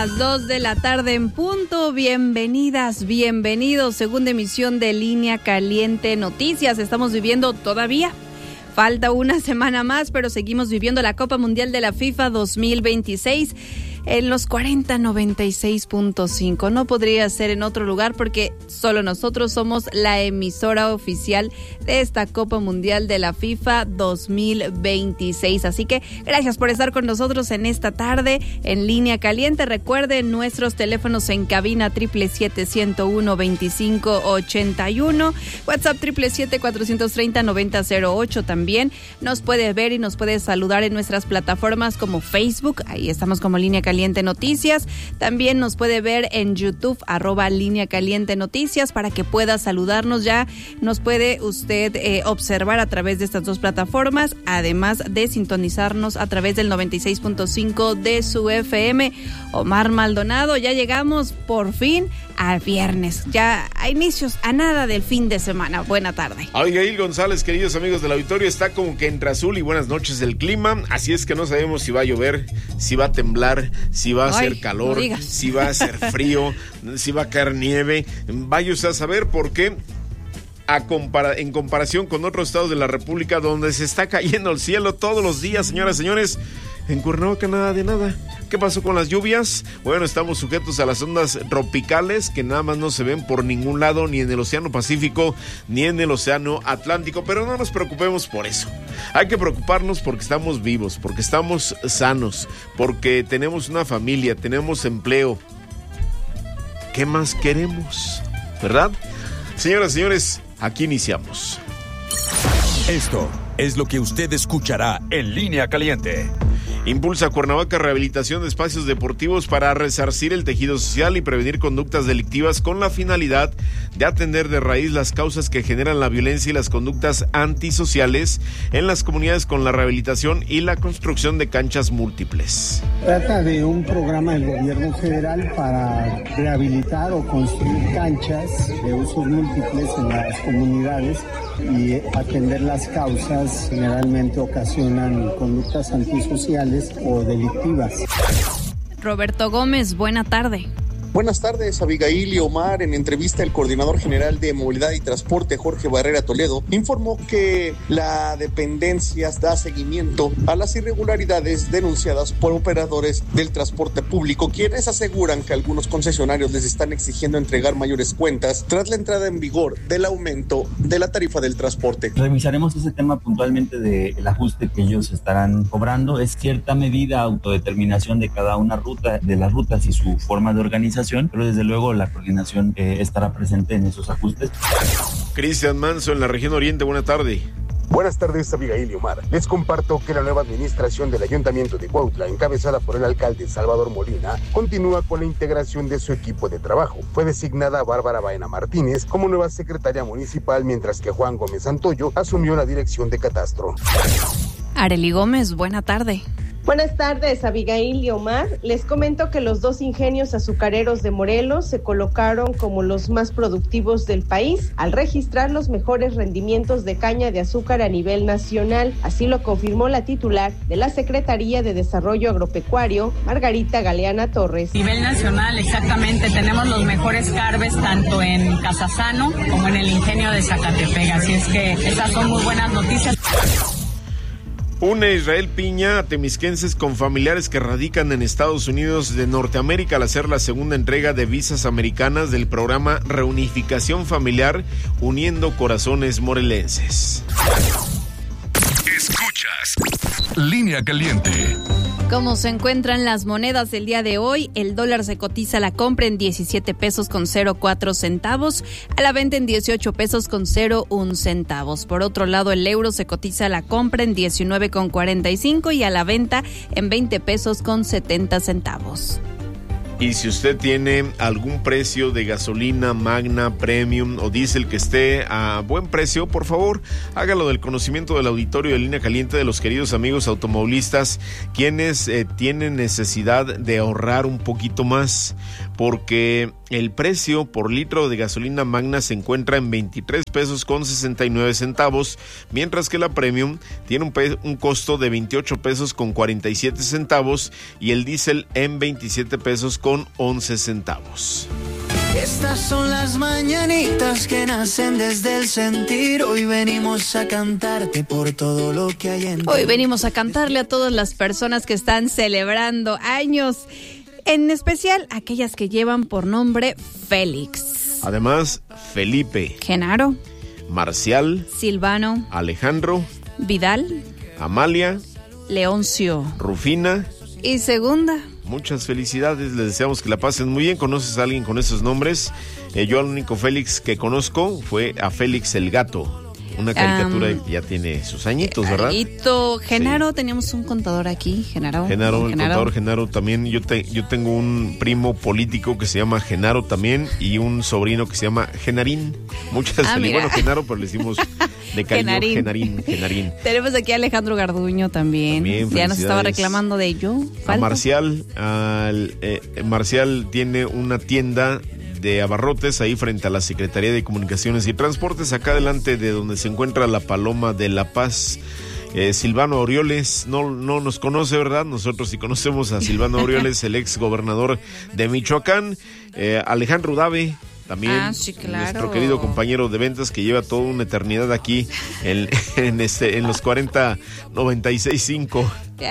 Las 2 de la tarde en punto. Bienvenidas, bienvenidos. Segunda emisión de Línea Caliente Noticias. Estamos viviendo todavía. Falta una semana más, pero seguimos viviendo la Copa Mundial de la FIFA 2026 en los 4096.5. No podría ser en otro lugar porque solo nosotros somos la emisora oficial de esta Copa Mundial de la FIFA 2026. Así que gracias por estar con nosotros en esta tarde en Línea Caliente. Recuerden nuestros teléfonos en cabina 777-101-2581, WhatsApp 777-430-9008. También nos puede ver y nos puede saludar en nuestras plataformas como Facebook. Ahí estamos como Línea Caliente Noticias. También nos puede ver en YouTube, @Línea Caliente Noticias, para que pueda saludarnos. Ya nos puede usted observar a través de estas dos plataformas, además de sintonizarnos a través del 96.5 de su FM. Omar Maldonado, ya llegamos por fin al viernes, ya a inicios, a nada del fin de semana. Buena tarde. Abigail González, queridos amigos del auditorio, está como que entre azul y buenas noches el clima, así es que no sabemos si va a llover, si va a temblar, si va a hacer calor, si va a hacer frío, si va a caer nieve. Vaya usted a saber por qué. En comparación con otros estados de la República donde se está cayendo el cielo todos los días, señoras y señores, en Cuernavaca nada de nada. ¿Qué pasó con las lluvias? Bueno, estamos sujetos a las ondas tropicales que nada más no se ven por ningún lado, ni en el Océano Pacífico, ni en el Océano Atlántico, pero no nos preocupemos por eso. Hay que preocuparnos porque estamos vivos, porque estamos sanos, porque tenemos una familia, tenemos empleo. ¿Qué más queremos? ¿Verdad? Señoras y señores, aquí iniciamos. Esto es lo que usted escuchará en Línea Caliente. Impulsa Cuernavaca rehabilitación de espacios deportivos para resarcir el tejido social y prevenir conductas delictivas con la finalidad de atender de raíz las causas que generan la violencia y las conductas antisociales en las comunidades con la rehabilitación y la construcción de canchas múltiples. Trata de un programa del gobierno federal para rehabilitar o construir canchas de usos múltiples en las comunidades y atender las causas generalmente ocasionan conductas antisociales o delictivas. Roberto Gómez, buena tarde. Buenas tardes, Abigail y Omar. En entrevista, el coordinador general de Movilidad y Transporte, Jorge Barrera Toledo, informó que la dependencia da seguimiento a las irregularidades denunciadas por operadores del transporte público, quienes aseguran que algunos concesionarios les están exigiendo entregar mayores cuentas tras la entrada en vigor del aumento de la tarifa del transporte. Revisaremos ese tema puntualmente del ajuste que ellos estarán cobrando. Es cierta medida autodeterminación de cada una de las rutas y su forma de organización, pero desde luego la coordinación estará presente en esos ajustes. Cristian Manso en la región Oriente, buena tarde. Buenas tardes, Abigail y Omar. Les comparto que la nueva administración del Ayuntamiento de Cuautla, encabezada por el alcalde Salvador Molina, continúa con la integración de su equipo de trabajo. Fue designada Bárbara Baena Martínez como nueva secretaria municipal, mientras que Juan Gómez Santoyo asumió la dirección de Catastro. Arely Gómez, buena tarde. Buenas tardes, Abigail y Omar. Les comento que los dos ingenios azucareros de Morelos se colocaron como los más productivos del país al registrar los mejores rendimientos de caña de azúcar a nivel nacional. Así lo confirmó la titular de la Secretaría de Desarrollo Agropecuario, Margarita Galeana Torres. A nivel nacional, exactamente, tenemos los mejores carbes tanto en Casasano como en el ingenio de Zacatepec. Así es que esas son muy buenas noticias. Une Israel Piña a temisquenses con familiares que radican en Estados Unidos de Norteamérica al hacer la segunda entrega de visas americanas del programa Reunificación Familiar, uniendo corazones morelenses. Escuchas Línea Caliente. ¿Cómo se encuentran las monedas el día de hoy? El dólar se cotiza a la compra en 17 pesos con 04 centavos, a la venta en 18 pesos con 01 centavos. Por otro lado, el euro se cotiza a la compra en 19 con 45 y a la venta en 20 pesos con 70 centavos. Y si usted tiene algún precio de gasolina Magna, Premium o Diesel que esté a buen precio, por favor, hágalo del conocimiento del auditorio de Línea Caliente, de los queridos amigos automovilistas, quienes tienen necesidad de ahorrar un poquito más, porque el precio por litro de gasolina Magna se encuentra en 23 pesos con 69 centavos, mientras que la Premium tiene un costo de 28 pesos con 47 centavos y el diésel en 27 pesos con $1.11. Estas son las mañanitas que nacen desde el sentir. Hoy venimos a cantarte por todo lo que hay en ti. Hoy venimos a cantarle a todas las personas que están celebrando años, en especial aquellas que llevan por nombre Félix. Además, Felipe, Genaro, Marcial, Silvano, Alejandro, Vidal, Amalia, Leoncio, Rufina y Segunda. Muchas felicidades, les deseamos que la pasen muy bien. ¿Conoces a alguien con esos nombres? Yo al único Félix que conozco fue a Félix el Gato, una caricatura que ya tiene sus añitos, ¿verdad? Genaro, sí. Teníamos un contador aquí, Genaro. El contador Genaro también. Yo tengo un primo político que se llama Genaro también y un sobrino que se llama Genarín. Muchas felicidades. Bueno, Genaro, pero le decimos de cariño Genarín. Tenemos aquí a Alejandro Garduño también ya nos estaba reclamando de ello. A Marcial, Marcial tiene una tienda de abarrotes ahí frente a la Secretaría de Comunicaciones y Transportes, acá delante de donde se encuentra la Paloma de la Paz. Silvano Aureoles no nos conoce, ¿verdad? Nosotros sí conocemos a Silvano Aureoles, el ex gobernador de Michoacán. Alejandro Udave también, sí, claro. Nuestro querido compañero de ventas que lleva toda una eternidad aquí en los 4096.5.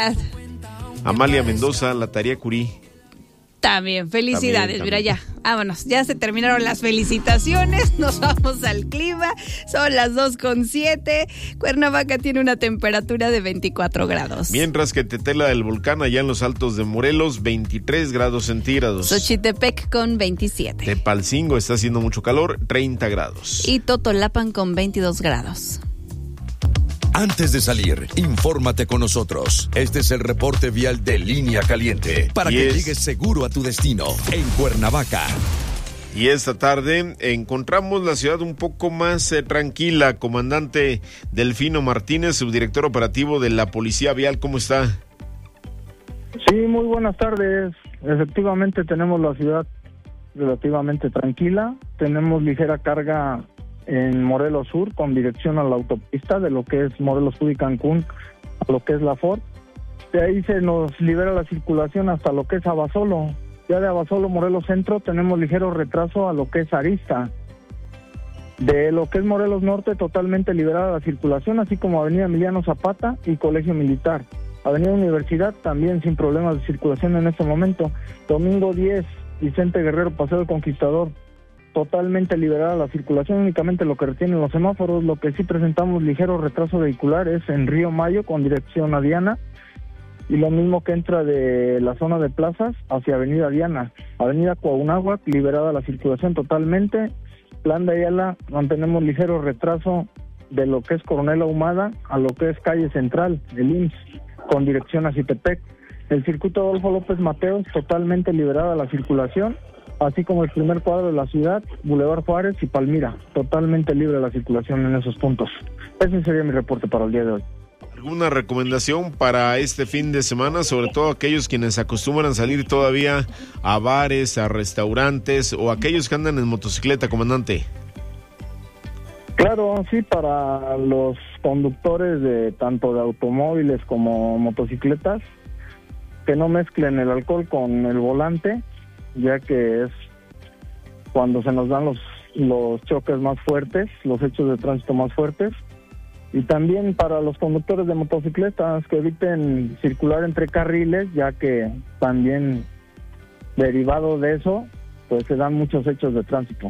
Amalia Mendoza, la Tarea Curí. También, felicidades. Mira, ya, vámonos. Ya se terminaron las felicitaciones. Nos vamos al clima. Son las 2:07. Cuernavaca tiene una temperatura de 24 grados. Mientras que Tetela del Volcán, allá en los Altos de Morelos, 23 grados centígrados. Xochitepec con 27. Tepalcingo está haciendo mucho calor, 30 grados. Y Totolapan con 22 grados. Antes de salir, infórmate con nosotros. Este es el reporte vial de Línea Caliente para que llegues seguro a tu destino en Cuernavaca. Y esta tarde encontramos la ciudad un poco más tranquila. Comandante Delfino Martínez, subdirector operativo de la Policía Vial, ¿cómo está? Sí, muy buenas tardes. Efectivamente tenemos la ciudad relativamente tranquila. Tenemos ligera carga en Morelos Sur con dirección a la autopista de lo que es Morelos Sur y Cancún a lo que es la Ford. De ahí se nos libera la circulación hasta lo que es Abasolo. Ya de Abasolo, Morelos Centro, tenemos ligero retraso a lo que es Arista. De lo que es Morelos Norte, totalmente liberada la circulación, así como Avenida Emiliano Zapata y Colegio Militar. Avenida Universidad también sin problemas de circulación en este momento. Domingo 10, Vicente Guerrero, Paseo del Conquistador, totalmente liberada la circulación, únicamente lo que retienen los semáforos. Lo que sí presentamos ligero retraso vehicular es en Río Mayo con dirección a Diana, y lo mismo que entra de la zona de plazas hacia Avenida Diana. Avenida Coahunáhuac, liberada la circulación totalmente. Plan de Ayala, mantenemos ligero retraso de lo que es Coronel Ahumada a lo que es Calle Central, el IMSS, con dirección a Citepec. El circuito Adolfo López Mateos, totalmente liberada la circulación, así como el primer cuadro de la ciudad, Boulevard Juárez y Palmira, totalmente libre la circulación en esos puntos. Ese sería mi reporte para el día de hoy. ¿Alguna recomendación para este fin de semana, sobre todo aquellos quienes acostumbran salir todavía a bares, a restaurantes o aquellos que andan en motocicleta, comandante? Claro, sí, para los conductores de tanto de automóviles como motocicletas, que no mezclen el alcohol con el volante, ya que es cuando se nos dan los choques más fuertes, los hechos de tránsito más fuertes. Y también para los conductores de motocicletas que eviten circular entre carriles, ya que también derivado de eso, pues se dan muchos hechos de tránsito.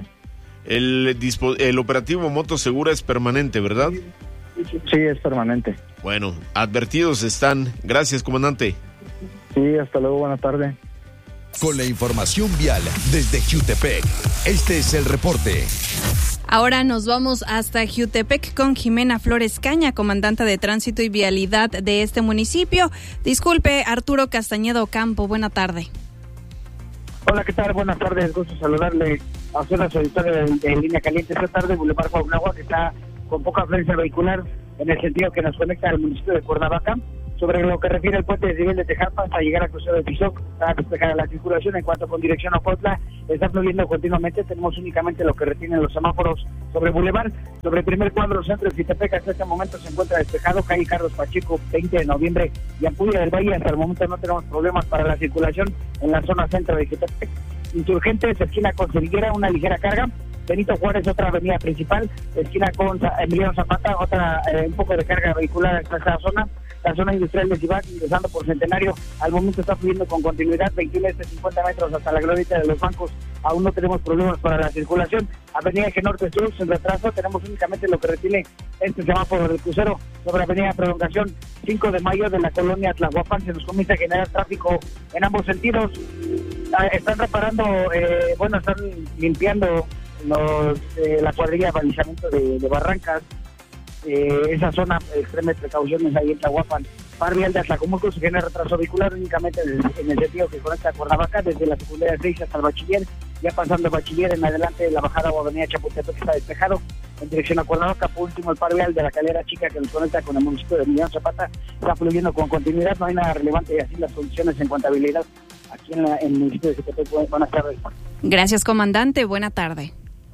El operativo Moto Segura es permanente, ¿verdad? Sí, es permanente. Bueno, advertidos están. Gracias, comandante. Sí, hasta luego, buena tarde. Con la información vial desde Jutepec, este es el reporte. Ahora nos vamos hasta Jutepec con Jimena Flores Caña, comandante de Tránsito y Vialidad de este municipio. Disculpe, Arturo Castañeda Ocampo, buena tarde. Hola, ¿qué tal? Buenas tardes, gusto saludarle a zonas auditores de Línea Caliente. Esta tarde, Boulevard Coahunáhuac, que está con poca afluencia vehicular en el sentido que nos conecta al municipio de Cuernavaca. Sobre lo que refiere al puente de nivel de Tejalpa hasta llegar al crucero de Tizoc, está despejada la circulación. En cuanto con dirección a Cuautla, está fluyendo continuamente. Tenemos únicamente lo que retienen los semáforos sobre Boulevard. Sobre el primer cuadro centro de Citepec, hasta este momento se encuentra despejado. Calle Carlos Pacheco, 20 de noviembre y Ampudia del Valle. Hasta el momento no tenemos problemas para la circulación en la zona centro de Citepec. Insurgentes, esquina con Cerviguera, una ligera carga. Benito Juárez, otra avenida principal, esquina con Emiliano Zapata, otra un poco de carga vehicular hasta esa zona. La zona industrial de Cibac, ingresando por Centenario, al momento está fluyendo con continuidad, 21 de 50 metros hasta la glorieta de los bancos. Aún no tenemos problemas para la circulación. Avenida Eje Norte Sur, sin retraso, tenemos únicamente lo que retiene este semáforo del crucero. Sobre Avenida Prolongación 5 de Mayo de la colonia Tlahuapan, se nos comienza a generar tráfico en ambos sentidos. Están reparando, están limpiando la cuadrilla de balizamiento de Barrancas. Esa zona, extreme precauciones ahí en Tlahuapan. Par vial de Atlacomulco se genera retraso vehicular únicamente en el sentido que conecta a Cuernavaca, desde la secundaria 6 hasta el bachiller, ya pasando el bachiller en adelante de la bajada o avenida Chapultepec que está despejado, en dirección a Cuernavaca. Por último, el par vial de la Calera Chica que nos conecta con el municipio de Emiliano Zapata está fluyendo con continuidad, no hay nada relevante y así las condiciones en contabilidad aquí en el municipio de Citepec. Buenas tardes. Gracias, comandante, buena tarde.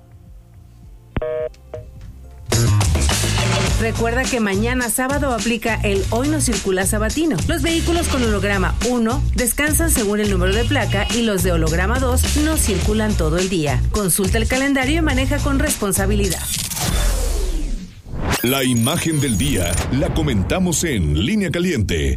Recuerda que mañana sábado aplica el Hoy no circula sabatino. Los vehículos con holograma 1 descansan según el número de placa y los de holograma 2 no circulan todo el día. Consulta el calendario y maneja con responsabilidad. La imagen del día la comentamos en Línea Caliente.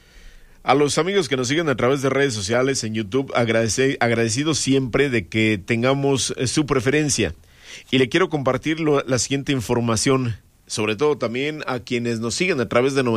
A los amigos que nos siguen a través de redes sociales en YouTube, agradecido siempre de que tengamos su preferencia. Y le quiero compartir la siguiente información, sobre todo también a quienes nos siguen a través de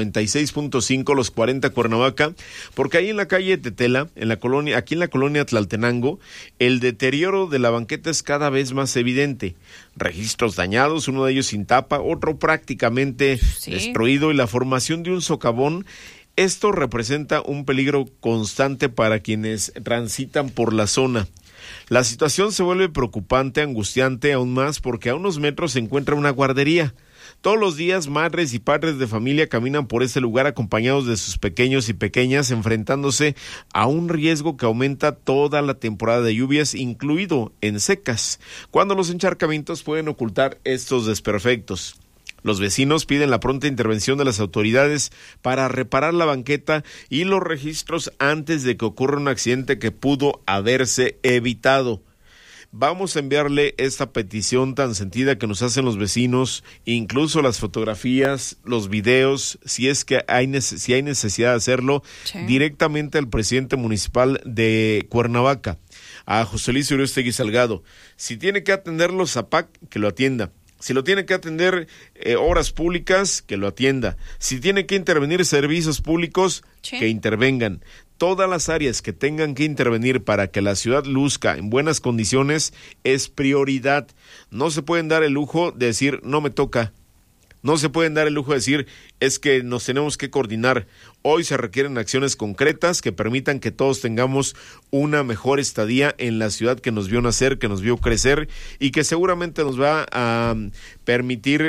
96.5 Los 40 Cuernavaca, porque ahí en la calle Tetela, aquí en la colonia Tlaltenango, el deterioro de la banqueta es cada vez más evidente. Registros dañados, uno de ellos sin tapa, otro prácticamente destruido y la formación de un socavón. Esto representa un peligro constante para quienes transitan por la zona. La situación se vuelve preocupante, angustiante aún más porque a unos metros se encuentra una guardería. Todos los días madres y padres de familia caminan por este lugar acompañados de sus pequeños y pequeñas, enfrentándose a un riesgo que aumenta toda la temporada de lluvias, incluido en secas, cuando los encharcamientos pueden ocultar estos desperfectos. Los vecinos piden la pronta intervención de las autoridades para reparar la banqueta y los registros antes de que ocurra un accidente que pudo haberse evitado. Vamos a enviarle esta petición tan sentida que nos hacen los vecinos, incluso las fotografías, los videos, si hay necesidad de hacerlo, directamente al presidente municipal de Cuernavaca, a José Luis Uriostegui Salgado. Si tiene que atenderlo Zapac, que lo atienda. Si lo tiene que atender obras públicas, que lo atienda. Si tiene que intervenir servicios públicos, que intervengan. Todas las áreas que tengan que intervenir para que la ciudad luzca en buenas condiciones es prioridad. No se pueden dar el lujo de decir, no me toca. No se pueden dar el lujo de decir, es que nos tenemos que coordinar. Hoy se requieren acciones concretas que permitan que todos tengamos una mejor estadía en la ciudad que nos vio nacer, que nos vio crecer y que seguramente nos va a permitir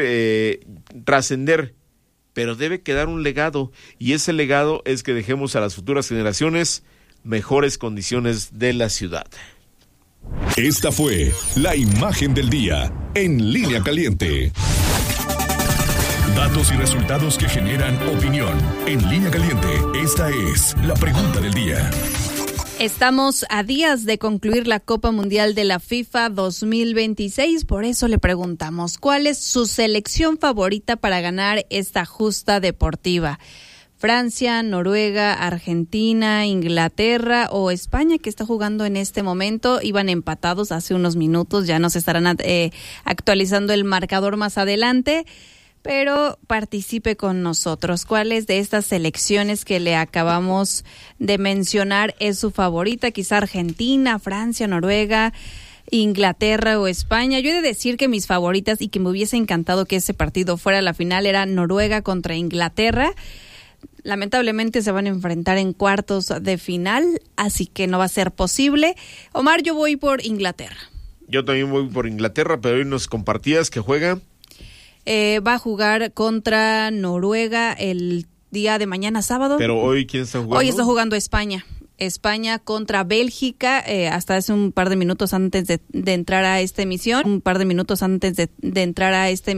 trascender. Pero debe quedar un legado y ese legado es que dejemos a las futuras generaciones mejores condiciones de la ciudad. Esta fue la imagen del día en Línea Caliente. Datos y resultados que generan opinión. En Línea Caliente, esta es la pregunta del día. Estamos a días de concluir la Copa Mundial de la FIFA 2026, por eso le preguntamos, ¿cuál es su selección favorita para ganar esta justa deportiva? Francia, Noruega, Argentina, Inglaterra o España, que está jugando en este momento. Iban empatados hace unos minutos, ya nos estarán actualizando el marcador más adelante. Pero participe con nosotros. ¿Cuáles de estas selecciones que le acabamos de mencionar es su favorita? Quizá Argentina, Francia, Noruega, Inglaterra o España. Yo he de decir que mis favoritas y que me hubiese encantado que ese partido fuera la final era Noruega contra Inglaterra. Lamentablemente se van a enfrentar en cuartos de final, así que no va a ser posible. Omar, yo voy por Inglaterra. Yo también voy por Inglaterra, pero hoy nos compartías que juega. Va a jugar contra Noruega el día de mañana sábado. Pero hoy, ¿quién está jugando? Hoy está jugando España. España contra Bélgica, hasta hace un par de minutos antes de entrar a esta emisión.